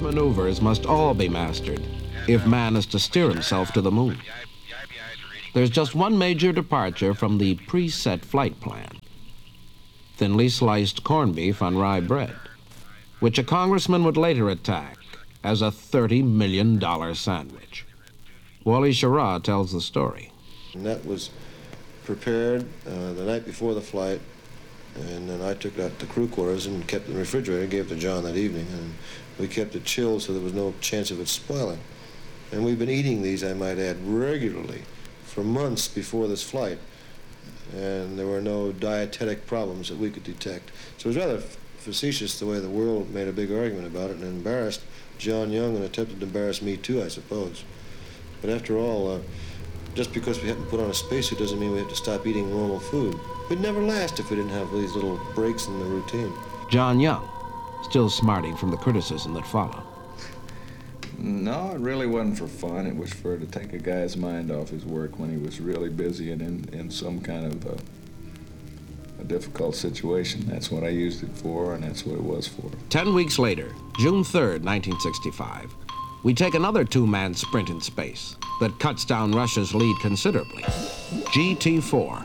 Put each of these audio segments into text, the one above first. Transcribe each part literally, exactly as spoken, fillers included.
Such maneuvers must all be mastered if man is to steer himself to the moon. There's just one major departure from the preset flight plan: thinly sliced corned beef on rye bread, which a congressman would later attack as a thirty million dollar sandwich. Wally Schirra tells the story. And that was prepared uh, the night before the flight, and then I took it out to crew quarters and kept it in the refrigerator, gave it to John that evening, and we kept it chilled so there was no chance of it spoiling. And we've been eating these, I might add, regularly for months before this flight, and there were no dietetic problems that we could detect. So it was rather facetious the way the world made a big argument about it and embarrassed John Young and attempted to embarrass me too, I suppose. But after all, uh, just because we haven't put on a spacesuit doesn't mean we have to stop eating normal food. We'd never last if we didn't have these little breaks in the routine. John Young, still smarting from the criticism that followed. No, it really wasn't for fun. It was for to take a guy's mind off his work when he was really busy and in, in some kind of a, a difficult situation. That's what I used it for, and that's what it was for. Ten weeks later, June third, nineteen sixty-five, we take another two-man sprint in space that cuts down Russia's lead considerably. G T four.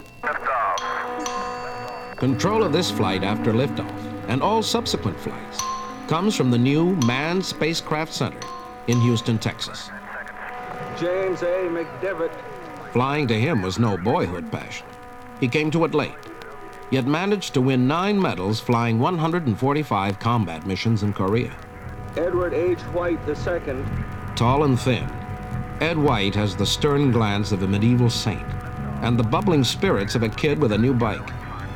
Control of this flight after liftoff, and all subsequent flights, comes from the new Manned Spacecraft Center in Houston, Texas. James A. McDivitt. Flying to him was no boyhood passion. He came to it late, yet managed to win nine medals flying one hundred forty-five combat missions in Korea. Edward H. White the second. Tall and thin, Ed White has the stern glance of a medieval saint and the bubbling spirits of a kid with a new bike.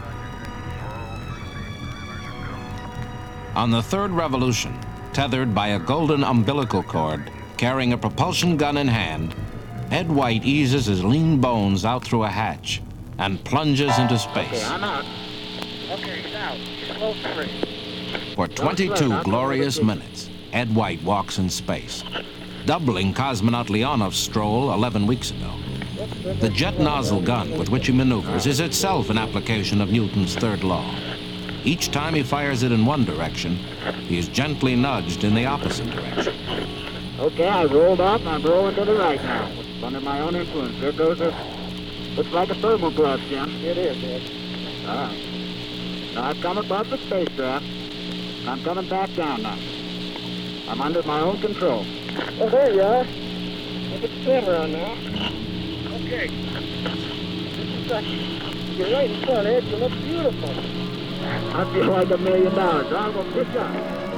On the third revolution, tethered by a golden umbilical cord, carrying a propulsion gun in hand, Ed White eases his lean bones out through a hatch and plunges into space. Okay, I'm out. Okay, he's out. Slow three. For twenty-two glorious minutes, Ed White walks in space, doubling cosmonaut Leonov's stroll eleven weeks ago. The jet nozzle gun with which he maneuvers is itself an application of Newton's third law. Each time he fires it in one direction, he is gently nudged in the opposite direction. Okay, I rolled off and I'm rolling to the right now. It's under my own influence. There goes a... Looks like a thermal glove, Jim. It is, Ed. All right. Now I've come above the spacecraft. I'm coming back down now. I'm under my own control. Oh, there you are. Look at the camera on now. Okay. This is like... You're right in front, Ed. You look beautiful. I feel like a million dollars. I'm gonna pick up.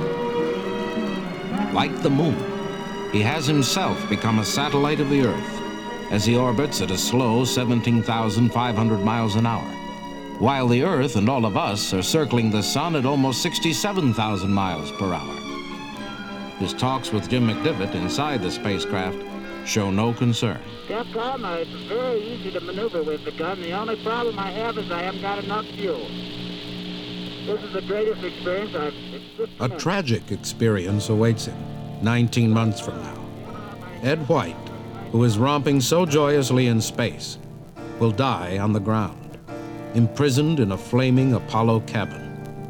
Like the moon, he has himself become a satellite of the Earth as he orbits at a slow seventeen thousand five hundred miles an hour, while the Earth and all of us are circling the sun at almost sixty-seven thousand miles per hour. His talks with Jim McDivitt inside the spacecraft show no concern. Capcom, it's very easy to maneuver with the gun. The only problem I have is I haven't got enough fuel. This is the greatest experience I've... A tragic experience awaits him nineteen months from now. Ed White, who is romping so joyously in space, will die on the ground, imprisoned in a flaming Apollo cabin.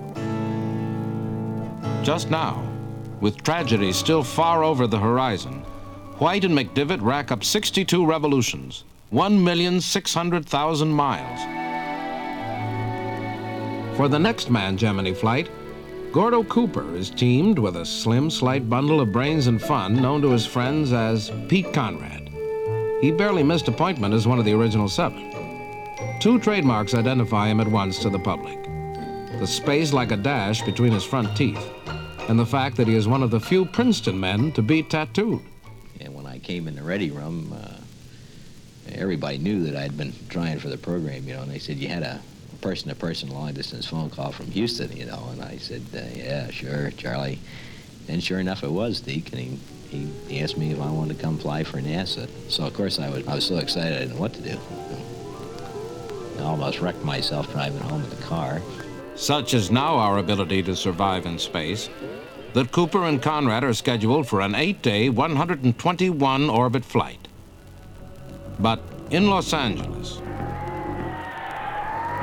Just now, with tragedy still far over the horizon, White and McDivitt rack up sixty-two revolutions, one million six hundred thousand miles. For the next manned Gemini flight, Gordo Cooper is teamed with a slim, slight bundle of brains and fun known to his friends as Pete Conrad. He barely missed appointment as one of the original seven. Two trademarks identify him at once to the public: the space like a dash between his front teeth, and the fact that he is one of the few Princeton men to be tattooed. And when I came in the ready room, uh, everybody knew that I'd been trying for the program, you know, and they said, you had a person-to-person long-distance phone call from Houston, you know, and I said, uh, yeah, sure, Charlie. And sure enough, it was Deke, and he, he, he asked me if I wanted to come fly for NASA. So, of course, I was, I was so excited I didn't know what to do. I almost wrecked myself driving home in the car. Such is now our ability to survive in space that Cooper and Conrad are scheduled for an eight-day, one hundred twenty-one orbit flight. But in Los Angeles,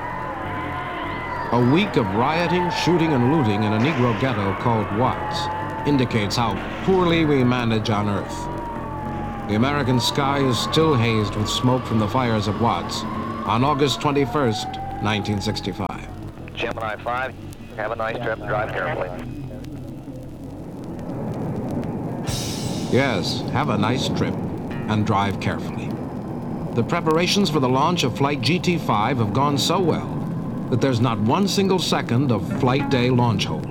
a week of rioting, shooting, and looting in a Negro ghetto called Watts indicates how poorly we manage on Earth. The American sky is still hazed with smoke from the fires of Watts on August twenty-first, nineteen sixty-five. Gemini five, have a nice trip, drive carefully. Yes, have a nice trip and drive carefully. The preparations for the launch of Flight G T five have gone so well that there's not one single second of flight day launch hold.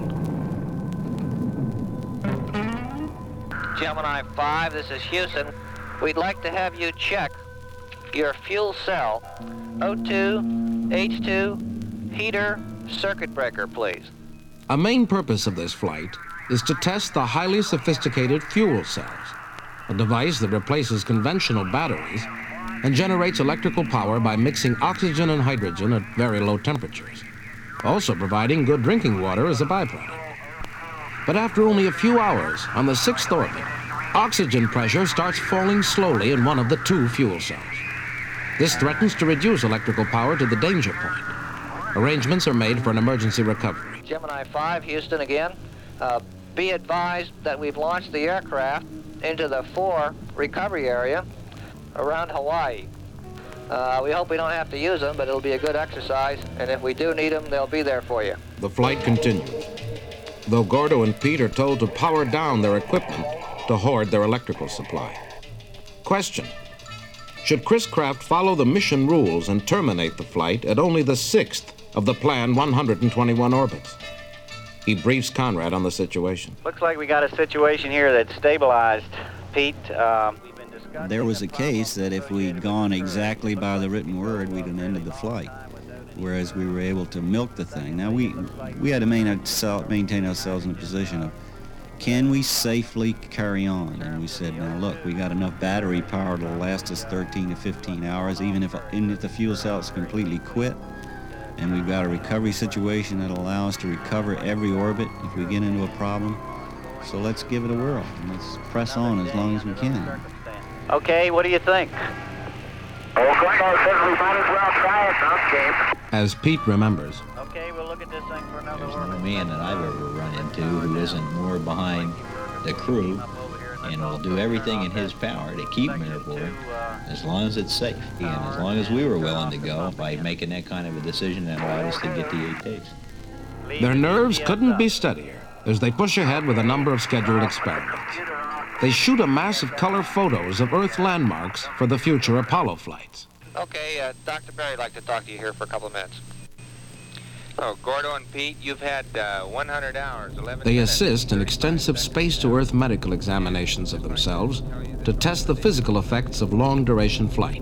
Gemini five, this is Houston. We'd like to have you check your fuel cell O two, H two, heater, circuit breaker, please. A main purpose of this flight is to test the highly sophisticated fuel cells, a device that replaces conventional batteries and generates electrical power by mixing oxygen and hydrogen at very low temperatures, also providing good drinking water as a byproduct. But after only a few hours on the sixth orbit, oxygen pressure starts falling slowly in one of the two fuel cells. This threatens to reduce electrical power to the danger point. Arrangements are made for an emergency recovery. Gemini five, Houston again. Uh, be advised that we've launched the aircraft into the four recovery area around Hawaii. Uh, we hope we don't have to use them, but it'll be a good exercise, and if we do need them, they'll be there for you. The flight continues, though Gordo and Pete are told to power down their equipment to hoard their electrical supply. Question: should Chris Kraft follow the mission rules and terminate the flight at only the sixth of the planned one hundred twenty-one orbits? He briefs Conrad on the situation. Looks like we got a situation here that's stabilized, Pete. Um, there was a case that if we'd gone exactly by the written word, we'd have ended the flight, whereas we were able to milk the thing. Now, we, we had to maintain ourselves in a position of, can we safely carry on? And we said, now look, we got enough battery power to last us thirteen to fifteen hours, even if, even if the fuel cells completely quit. And we've got a recovery situation that'll allow us to recover every orbit if we get into a problem. So let's give it a whirl, and let's press on as long as we can. Okay, what do you think? Oh, Gordo says we might as well try it, okay. As Pete remembers, Okay, we'll look at this thing for another there's orbit. no man that I've ever run into who isn't more behind the crew and will do everything in his power to keep them airborne as long as it's safe. And as long as we were willing to go by making that kind of a decision that allowed us to get the eight days. their nerves couldn't be steadier as they push ahead with a number of scheduled experiments. They shoot a mass of color photos of Earth landmarks for the future Apollo flights. Okay, uh, Doctor Perry would like to talk to you here for a couple of minutes. Oh, Gordo and Pete, you've had uh, one hundred hours, eleven They minutes. assist in extensive space-to-Earth medical examinations of themselves to test the physical effects of long-duration flight.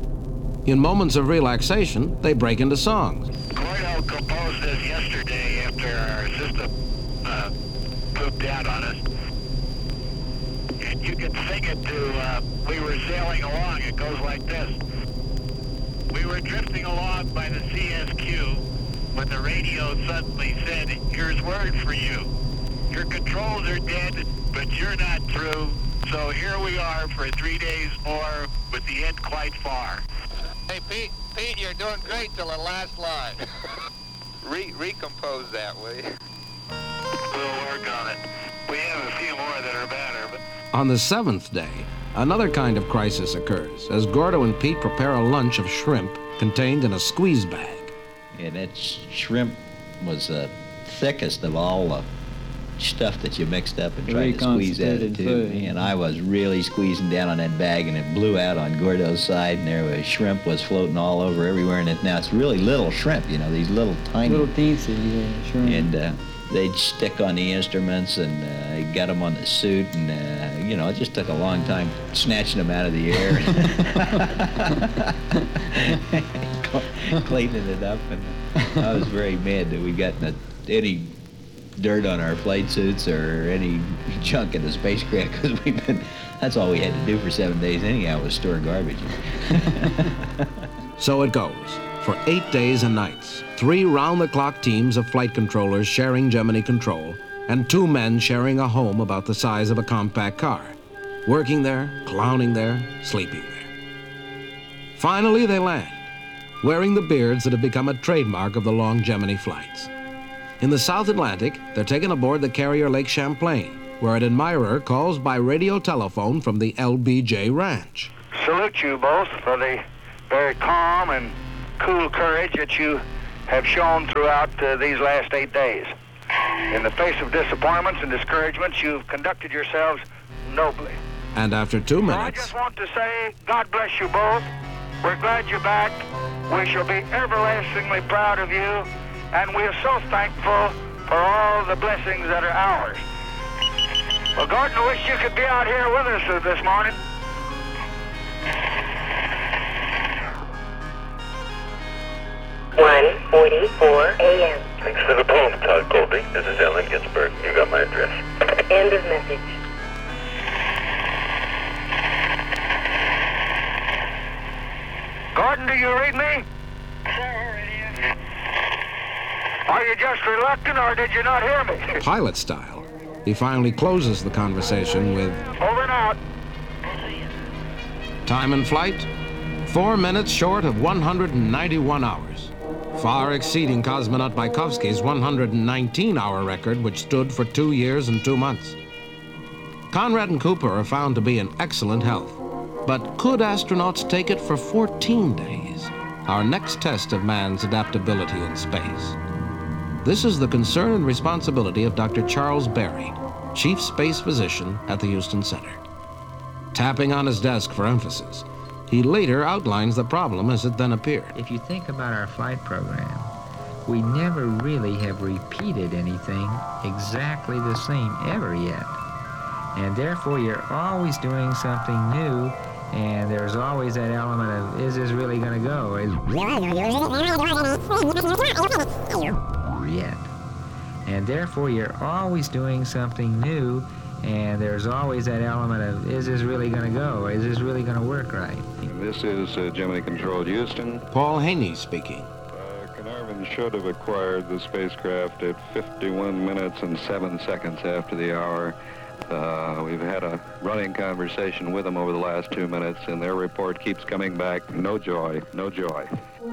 In moments of relaxation, they break into songs. Gordo composed this yesterday after our system uh, pooped out on us. And you can sing it to uh, We Were Sailing Along. It goes like this. We were drifting along by the C S Q when the radio suddenly said, here's word for you. Your controls are dead, but you're not through. So here we are for three days more with the end quite far. Hey, Pete, Pete, you're doing great till the last line. Re recompose that, will you? We'll work on it. We have a few more that are better, but... On the seventh day, another kind of crisis occurs as Gordo and Pete prepare a lunch of shrimp contained in a squeeze bag. Yeah, that shrimp was the thickest of all the stuff that you mixed up and tried to squeeze out of too. And I was really squeezing down on that bag, and it blew out on Gordo's side, and there was shrimp was floating all over everywhere. And it, now it's really little shrimp, you know, these little tiny. Little teensy, yeah, shrimp. And uh, they'd stick on the instruments, and uh, got them on the suit, and uh, you know, it just took a long time snatching them out of the air, cleaning it up, and I was very mad that we got any dirt on our flight suits or any junk in the spacecraft, because we've been, that's all we had to do for seven days anyhow, was store garbage. So it goes. For eight days and nights, three round-the-clock teams of flight controllers sharing Gemini control, and two men sharing a home about the size of a compact car, working there, clowning there, sleeping there. Finally, they land, wearing the beards that have become a trademark of the long Gemini flights. In the South Atlantic, they're taken aboard the carrier Lake Champlain, where an admirer calls by radio telephone from the L B J Ranch. Salute you both for the very calm and cool courage that you have shown throughout uh, these last eight days. In the face of disappointments and discouragements, you've conducted yourselves nobly. And after two So I minutes, just want to say, God bless you both. We're glad you're back. We shall be everlastingly proud of you, and we are so thankful for all the blessings that are ours. Well, Gordon, I wish you could be out here with us uh, this morning. one forty-four a m Thanks for the poem, Todd Colby. This is Ellen Ginsberg. You got my address. End of message. Gordon, do you read me? Are you just reluctant, or did you not hear me? pilot style, he finally closes the conversation with, Over and out. time in flight, four minutes short of one hundred ninety-one hours, far exceeding cosmonaut Bykovsky's one hundred nineteen hour record, which stood for two years and two months. Conrad and Cooper are found to be in excellent health, but could astronauts take it for fourteen days? Our next test of man's adaptability in space. This is the concern and responsibility of Doctor Charles Berry, Chief Space Physician at the Houston Center. Tapping on his desk for emphasis, he later outlines the problem as it then appeared. If you think about our flight program, we never really have repeated anything exactly the same ever yet. And therefore, you're always doing something new, and there's always that element of, is this really going to go? Is yet. And therefore, you're always doing something new, and there's always that element of, is this really going to go? Is this really going to work right? This is uh, Gemini Control Houston. Paul Haney speaking. Uh, Carnarvon should have acquired the spacecraft at fifty-one minutes and seven seconds after the hour. Uh, we've had a running conversation with them over the last two minutes, and their report keeps coming back. No joy, no joy.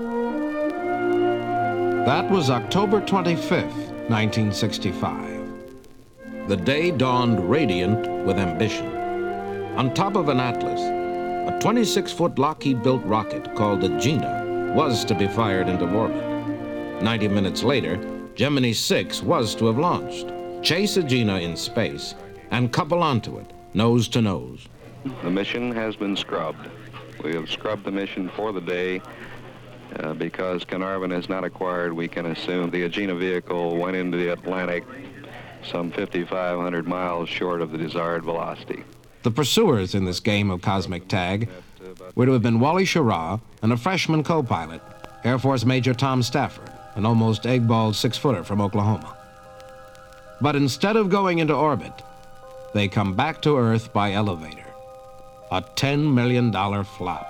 That was October twenty-fifth, nineteen sixty-five. The day dawned radiant with ambition. On top of an Atlas, a twenty-six foot Lockheed-built rocket called the Agena was to be fired into orbit. Ninety minutes later, Gemini six was to have launched, chase Agena in space, and couple onto it, nose to nose. The mission has been scrubbed. We have scrubbed the mission for the day. Uh, because Carnarvon is not acquired, we can assume the Agena vehicle went into the Atlantic some fifty-five hundred miles short of the desired velocity. The pursuers in this game of cosmic tag were to have been Wally Schirra and a freshman co-pilot, Air Force Major Tom Stafford, an almost egg-balled six-footer from Oklahoma. But instead of going into orbit, they come back to Earth by elevator. A ten million dollar flop.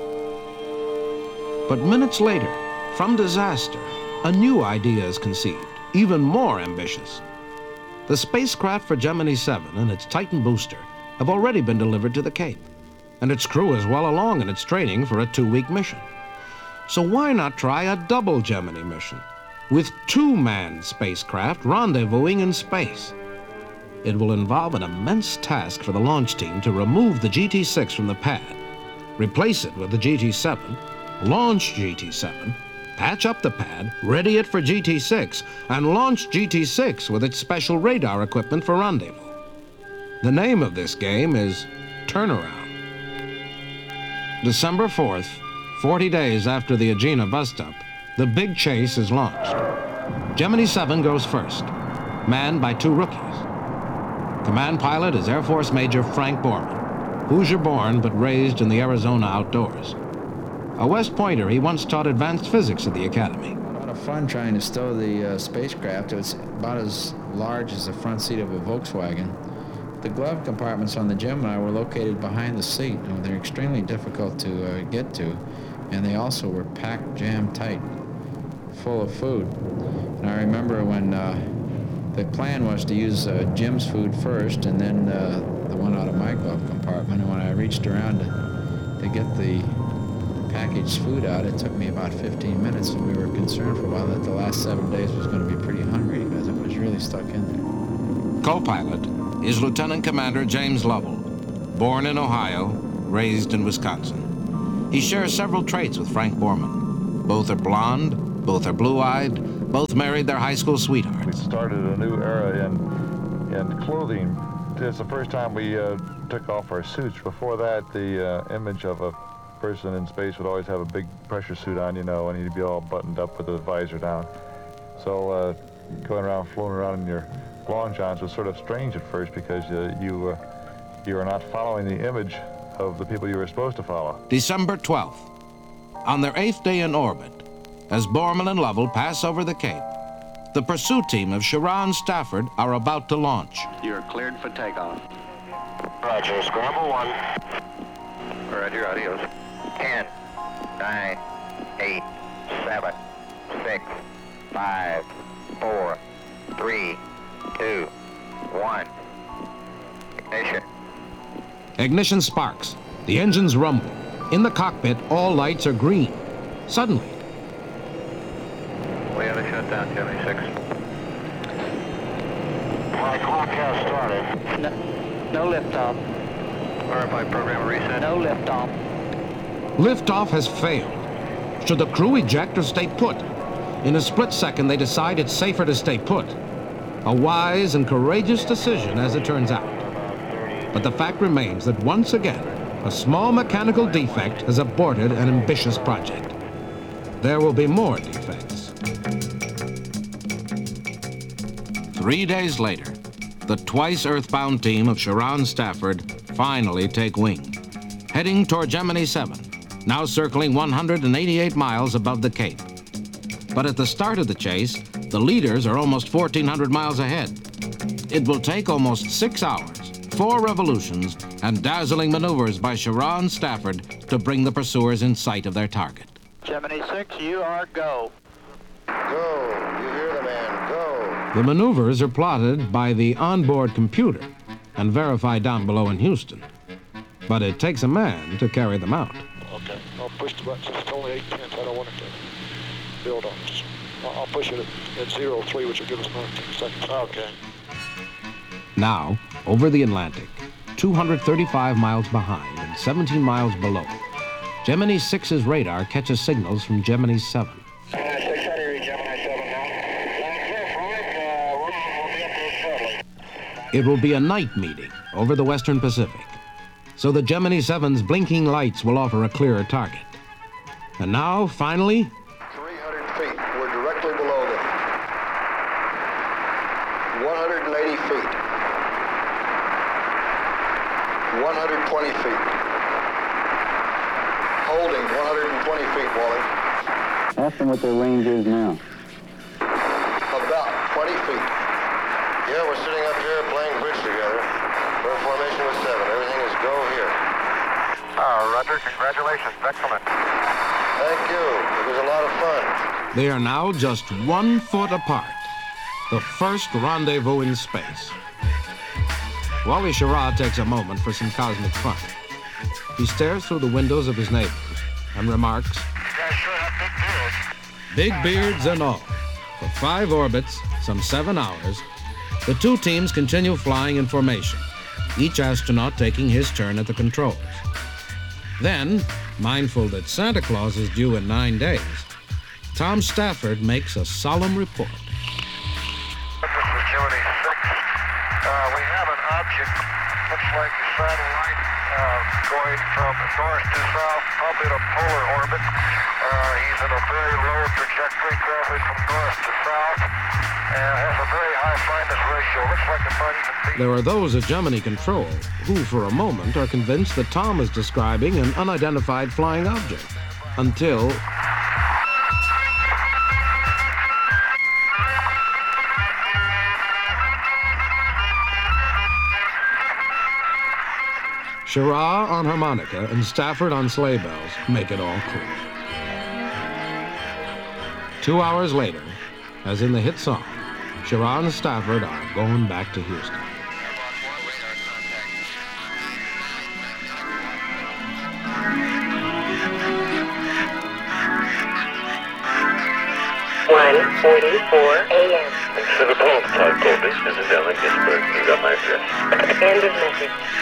But minutes later, from disaster, a new idea is conceived, even more ambitious. The spacecraft for Gemini seven and its Titan booster have already been delivered to the Cape, and its crew is well along in its training for a two-week mission. So why not try a double Gemini mission, with two manned spacecraft rendezvousing in space? It will involve an immense task for the launch team to remove the G T six from the pad, replace it with the G T seven, launch G T seven, patch up the pad, ready it for G T six, and launch G T six with its special radar equipment for rendezvous. The name of this game is Turnaround. December fourth, forty days after the Agena bust-up, the big chase is launched. Gemini seven goes first, manned by two rookies. Command pilot is Air Force Major Frank Borman, Hoosier-born but raised in the Arizona outdoors. A West Pointer, he once taught advanced physics at the academy. A lot of fun trying to stow the uh, spacecraft. It was about as large as the front seat of a Volkswagen. The glove compartments on the Gemini were located behind the seat, and they're extremely difficult to uh, get to, and they also were packed jam tight, full of food. And I remember when uh, the plan was to use uh, Jim's food first, and then uh, the one out of my glove compartment, and when I reached around to, to get the packaged food out, it took me about fifteen minutes, and we were concerned for a while that the last seven days was going to be pretty hungry because it was really stuck in there. Co-pilot is Lieutenant Commander James Lovell, born in Ohio, raised in Wisconsin. He shares several traits with Frank Borman. Both are blonde, both are blue-eyed, both married their high school sweethearts. We started a new era in, in clothing. It's the first time we uh, took off our suits. Before that, the uh, image of a person in space would always have a big pressure suit on, you know, and he'd be all buttoned up with the visor down. So uh, going around, floating around in your long johns was sort of strange at first because uh, you uh, you are not following the image of the people you were supposed to follow. December twelfth, on their eighth day in orbit, as Borman and Lovell pass over the Cape, the pursuit team of Sharon Stafford are about to launch. You're cleared for takeoff. Roger, scramble one. Roger, adios. Ten, nine, eight, seven, six, five, four, three, two, one. Ignition. Ignition sparks. The engines rumble. In the cockpit, all lights are green. Suddenly, We have a shutdown, Gemini six. My clock has started. No, no liftoff. Verify program reset. No liftoff. liftoff has failed. Should the crew eject or stay put? In a split second, they decide it's safer to stay put. A wise and courageous decision, as it turns out. But the fact remains that once again, a small mechanical defect has aborted an ambitious project. There will be more defects. Three days later, the twice Earthbound team of Sharon Stafford finally take wing, heading toward Gemini seven, now circling one hundred eighty-eight miles above the Cape. But at the start of the chase, the leaders are almost fourteen hundred miles ahead. It will take almost six hours, four revolutions, and dazzling maneuvers by Sharon Stafford to bring the pursuers in sight of their target. Gemini six, you are go. Go. You hear the man. Go. The maneuvers are plotted by the onboard computer and verified down below in Houston. But it takes a man to carry them out. Okay, I'll push the button. It's only eight tenths. I don't want it to build on. Just, I'll push it at, at zero three, which will give us nineteen seconds. Okay. Now, over the Atlantic, two hundred thirty-five miles behind and seventeen miles below, Gemini six's radar catches signals from Gemini seven. Gemini six, ready to read Gemini seven now. Line clear for it. Uh, we'll be up there shortly. It will be a night meeting over the Western Pacific, so the Gemini seven's blinking lights will offer a clearer target. And now, finally, three hundred feet. We're directly below them. one hundred eighty feet. one hundred twenty feet. Holding one hundred twenty feet, Wally. Ask them what their range is now. About twenty feet. Yeah, we're sitting up here playing bridge together. We're in formation with seven. Everything is go here. Oh, Roger. Congratulations. Excellent. Thank you. It was a lot of fun. they are now just one foot apart. The first rendezvous in space. Wally Schirra takes a moment for some cosmic fun. He stares through the windows of his neighbors and remarks, You guys sure have big beards. big beards and all. For five orbits, some seven hours, the two teams continue flying in formation, each astronaut taking his turn at the controls. Then, mindful that Santa Claus is due in nine days, Tom Stafford makes a solemn report. This is Gemini six. Uh, we have an object, looks like a satellite, uh, going from north to south, probably in a polar orbit. Uh, he's in a very low trajectory, traveling from north to south, and has a very high fineness ratio. Looks like it might even be... There are those at Gemini Control who, for a moment, are convinced that Tom is describing an unidentified flying object, until... Schirra on harmonica and Stafford on sleigh bells make it all clear. Two hours later, as in the hit song, Schirra and Stafford are going back to Houston. one forty-four a m Pacific Pulse, Todd Colby, Smith and Valley, Pittsburgh. You got my address. End of message.